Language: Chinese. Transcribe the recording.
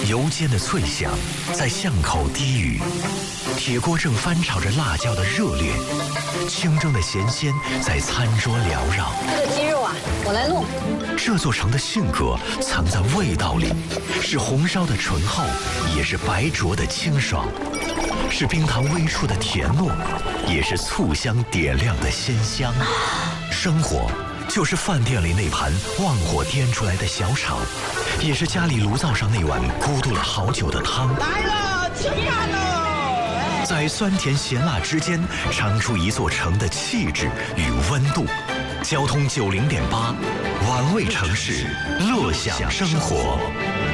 油煎的脆香在巷口低语，铁锅正翻炒着辣椒的热烈，清蒸的咸鲜在餐桌缭绕。 这个鸡肉啊，我来弄。 这座城的性格藏在味道里，是红烧的醇厚，也是白灼的清爽，是冰糖微触的甜糯，也是醋香点亮的鲜香。生活就是饭店里那盘旺火颠出来的小炒，也是家里炉灶上那碗咕嘟了好久的汤。 来了，吃饭了！ 在酸甜咸辣之间，尝出一座城的气质与温度。交通90.8，玩味城市，乐享生活。